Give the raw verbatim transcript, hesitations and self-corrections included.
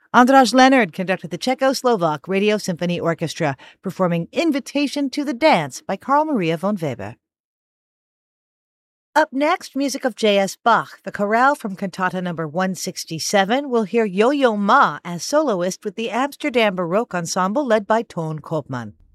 Andras Leonard conducted the Czechoslovak Radio Symphony Orchestra, performing Invitation to the Dance by Carl Maria von Weber. Up next, music of J S. Bach. The chorale from Cantata number one sixty-seven will hear Yo-Yo Ma as soloist with the Amsterdam Baroque Ensemble led by Toon Koopman.